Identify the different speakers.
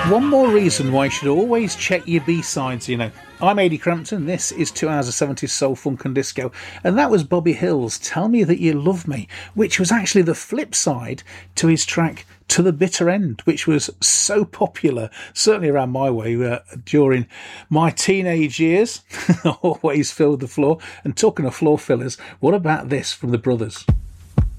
Speaker 1: One more reason why you should always check your B-sides, you know. I'm Ady Crampton, this is 2 hours of 70s soul, funk and disco, and that was Bobby Hill's Tell Me That You Love Me, which was actually the flip side to his track To the Bitter End, which was so popular, certainly around my way, during my teenage years. Always filled the floor. And talking of floor fillers, what about this from the Brothers?